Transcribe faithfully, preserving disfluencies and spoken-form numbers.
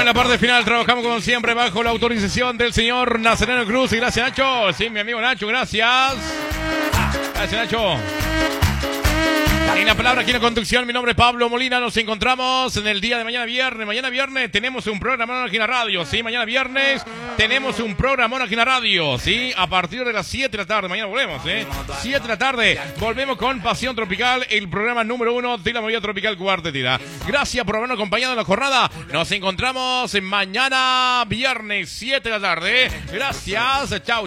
en la parte final trabajamos como siempre bajo la autorización del señor Nazareno Cruz. Y gracias, Nacho. Sí, mi amigo Nacho, gracias. Gracias, Nacho. En la palabra aquí en la conducción, mi nombre es Pablo Molina. Nos encontramos en el día de mañana viernes. Mañana viernes tenemos un programa aquí en la radio, ¿sí? Mañana viernes tenemos un programa aquí en la radio, ¿sí? A partir de las siete de la tarde. Mañana volvemos, ¿eh? siete de la tarde. Volvemos con Pasión Tropical, el programa número uno de la movida tropical cuartetera. Gracias por habernos acompañado en la jornada. Nos encontramos mañana viernes, siete de la tarde. Gracias. Chao.